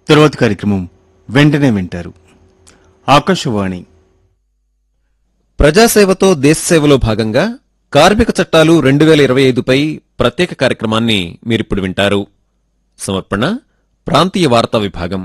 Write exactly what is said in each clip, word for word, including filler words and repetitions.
తరువాతి కార్యక్రమం వెంటనే వింటారు. ఆకాశవాణి ప్రజాసేవతో దేశసేవలో భాగంగా కార్మిక చట్టాలు రెండు వేల ఇరవై ఐదుపై ప్రత్యేక కార్యక్రమాన్ని మీరిప్పుడు వింటారు. సమర్పణ ప్రాంతీయ వార్తా విభాగం.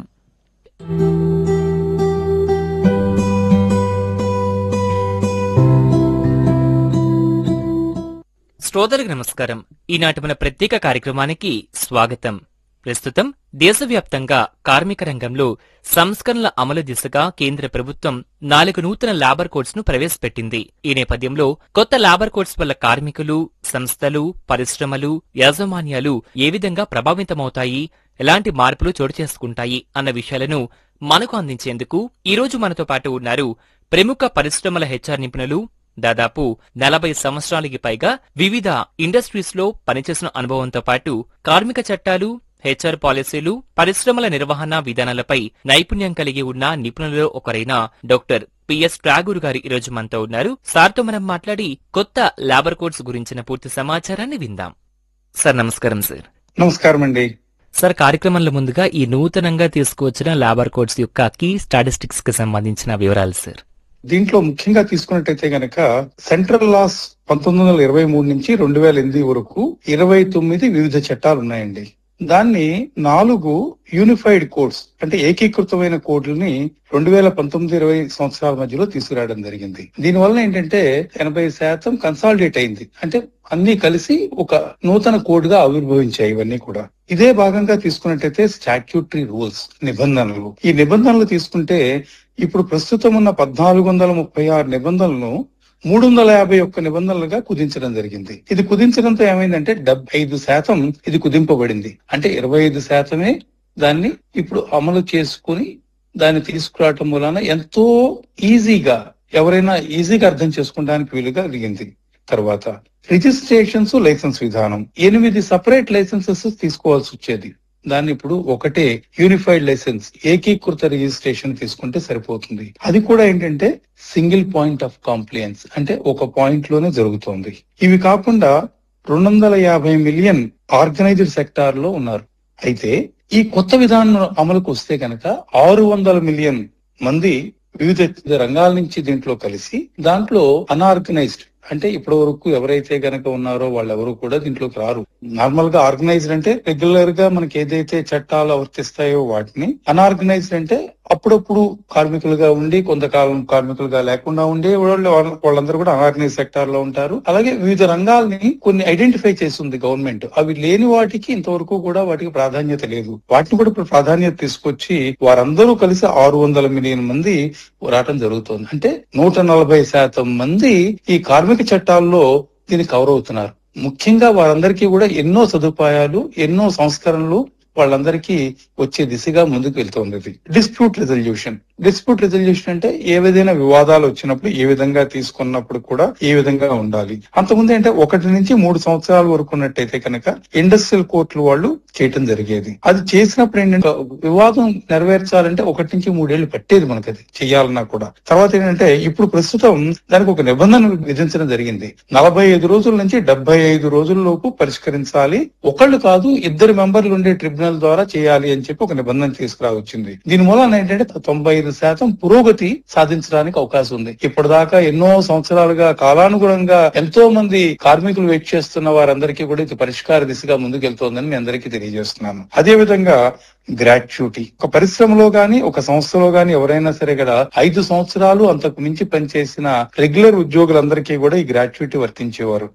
శ్రోతలకు నమస్కారం. ఈనాటి మన ప్రత్యేక కార్యక్రమానికి స్వాగతం. ప్రస్తుతం దేశవ్యాప్తంగా కార్మిక రంగంలో సంస్కరణల అమలు దిశగా కేంద్ర ప్రభుత్వం నాలుగు నూతన లేబర్ కోడ్స్ ను ప్రవేశపెట్టింది. ఈ నేపథ్యంలో కొత్త లేబర్ కోడ్స్ వల్ల కార్మికులు, సంస్థలు, పరిశ్రమలు, యాజమాన్యాలు ఏ విధంగా ప్రభావితమవుతాయి, ఎలాంటి మార్పులు చోటు చేసుకుంటాయి అన్న విషయాలను మనకు అందించేందుకు ఈ రోజు మనతో పాటు ఉన్నారు ప్రముఖ పరిశ్రమల హెచ్ఆర్ నిపుణులు, దాదాపు నలభై సంవత్సరాలకి పైగా వివిధ ఇండస్ట్రీస్ లో పనిచేసిన అనుభవంతో పాటు కార్మిక చట్టాలు, హెచ్ఆర్ పాలసీలు, పరిశ్రమల నిర్వహణ విధానాలపై నైపుణ్యం కలిగి ఉన్న నిపుణులలో ఒకరైన డాక్టర్ పిఎస్ ట్రాగూర్ గారు ఈరోజు మనతో ఉన్నారు. సార్తో మనం మాట్లాడి కొత్త లేబర్ కోడ్స్ గురించిన పూర్తి సమాచారాన్ని విందాం. సార్ నమస్కారం. సార్ నమస్కారం అండి. సార్, కార్యక్రమంలో ముందుగా ఈ నూతనంగా తీసుకువచ్చిన లేబర్ కోడ్స్ యొక్క కీ స్టాటిస్టిక్స్ కి సంబంధించిన వివరాలు సార్. దీంట్లో ముఖ్యంగా తీసుకున్నట్టయితే గనక సెంట్రల్ లాస్ పంతొమ్మిది వందల ఇరవై మూడు నుంచి రెండు వేల ఎనిమిది వరకు ఇరవై తొమ్మిది వివిధ చట్టాలు ఉన్నాయండి. దాన్ని నాలుగు యూనిఫైడ్ కోడ్స్ అంటే ఏకీకృతమైన కోడ్లని రెండు వేల పంతొమ్మిది ఇరవై సంవత్సరాల మధ్యలో తీసుకురావడం జరిగింది. దీనివల్ల ఏంటంటే ఎనభై శాతం కన్సాలిడేట్ అయింది. అంటే అన్ని కలిసి ఒక నూతన కోడ్ గా ఆవిర్భవించాయి. ఇవన్నీ కూడా ఇదే భాగంగా తీసుకున్నట్టయితే స్టాట్యూటరీ రూల్స్, నిబంధనలు. ఈ నిబంధనలు తీసుకుంటే ఇప్పుడు ప్రస్తుతం ఉన్న పద్నాలుగు వందల ముప్పై ఆరు నిబంధనలను మూడు వందల యాభై ఒక్క నిబంధనలుగా కుదించడం జరిగింది. ఇది కుదించడంతో ఏమైందంటే డెబ్బై ఐదు శాతం ఇది కుదింపబడింది. అంటే ఇరవై ఐదు శాతమే దాన్ని ఇప్పుడు అమలు చేసుకుని దాన్ని తీసుకురావటం వలన ఎంతో ఈజీగా ఎవరైనా ఈజీగా అర్థం చేసుకోవడానికి వీలుగా జరిగింది. తర్వాత రిజిస్ట్రేషన్స్, లైసెన్స్ విధానం, ఎనిమిది సపరేట్ లైసెన్సెస్ తీసుకోవాల్సి వచ్చేది. దాన్ని ఇప్పుడు ఒకటే యూనిఫైడ్ లైసెన్స్, ఏకీకృత రిజిస్ట్రేషన్ తీసుకుంటే సరిపోతుంది. అది కూడా ఏంటంటే సింగిల్ పాయింట్ ఆఫ్ కాంప్లియన్స్, అంటే ఒక పాయింట్ లోనే జరుగుతోంది. ఇవి కాకుండా రెండు వందల యాభై మిలియన్ ఆర్గనైజ్డ్ సెక్టార్ లో ఉన్నారు. అయితే ఈ కొత్త విధానం అమలుకు వస్తే కనుక ఆరు వందల మిలియన్ మంది వివిధ రంగాల నుంచి దీంట్లో కలిసి, దాంట్లో అన్ఆర్గనైజ్డ్ అంటే ఇప్పటి వరకు ఎవరైతే గనక ఉన్నారో వాళ్ళెవరూ కూడా దీంట్లోకి రారు. నార్మల్ గా ఆర్గనైజ్డ్ అంటే రెగ్యులర్ గా మనకి ఏదైతే చట్టాలు వర్తిస్తాయో వాటిని, అన్ఆర్గనైజ్డ్ అంటే అప్పుడప్పుడు కార్మికులుగా ఉండి కొంతకాలం కార్మికులుగా లేకుండా ఉండే వాళ్ళు, వాళ్ళందరూ కూడా అన్ఆర్గనైజ్ సెక్టార్ లో ఉంటారు. అలాగే వివిధ రంగాల్ని కొన్ని ఐడెంటిఫై చేస్తుంది గవర్నమెంట్. అవి లేని వాటికి ఇంతవరకు కూడా వాటికి ప్రాధాన్యత లేదు. వాటిని కూడా ఇప్పుడు ప్రాధాన్యత తీసుకొచ్చి వారందరూ కలిసి ఆరు వందల మిలియన్ మంది రావటం జరుగుతోంది. అంటే నూట నలభై శాతం మంది ఈ కార్మిక చట్టాల్లో దీన్ని కవర్ అవుతున్నారు. ముఖ్యంగా వారందరికీ కూడా ఎన్నో సదుపాయాలు, ఎన్నో సంస్కరణలు వాళ్ళందరికీ వచ్చే దిశగా ముందుకు వెళ్తోంది. Dispute resolution. డిస్ప్యూట్ రెజల్యూషన్ అంటే ఏ విధమైన వివాదాలు వచ్చినప్పుడు ఏ విధంగా తీసుకున్నప్పుడు కూడా ఏ విధంగా ఉండాలి. అంతకుముందు అంటే ఒకటి నుంచి మూడు సంవత్సరాల వరకు ఉన్నట్టయితే కనుక ఇండస్ట్రియల్ కోర్టులు వాళ్ళు చేయటం జరిగేది. అది చేసినప్పుడు ఏంటంటే వివాదం నెరవేర్చాలంటే ఒకటి నుంచి మూడేళ్లు పట్టేది మనకు అది చెయ్యాలన్నా కూడా. తర్వాత ఏంటంటే ఇప్పుడు ప్రస్తుతం దానికి ఒక నిబంధన విధించడం జరిగింది. నలభై ఐదు రోజుల నుంచి డెబ్బై ఐదు రోజుల లోపు పరిష్కరించాలి. ఒకళ్ళు కాదు, ఇద్దరు మెంబర్లు ఉండే ట్రిబ్యునల్ ద్వారా చేయాలి అని చెప్పి ఒక నిబంధన తీసుకురావచ్చింది. దీని మూలన ఏంటంటే తొంభై ఐదు శాతం పురోగతి సాధించడానికి అవకాశం ఉంది. ఇప్పటిదాకా ఎన్నో సంవత్సరాలుగా కాలానుగుణంగా ఎంతో మంది కార్మికులు వెయిట్ చేస్తున్న వారందరికీ కూడా ఇది పరిష్కార దిశగా ముందుకెళ్తోందని మీ అందరికీ తెలియజేస్తున్నాను. అదే విధంగా గ్రాట్యుటీ. ఒక పరిశ్రమలో గాని ఒక సంస్థలో గాని ఎవరైనా సరే కదా ఐదు సంవత్సరాలు అంతకు మించి పనిచేసిన రెగ్యులర్ ఉద్యోగులందరికీ కూడా ఈ గ్రాట్యుటీ వర్తించేవారు.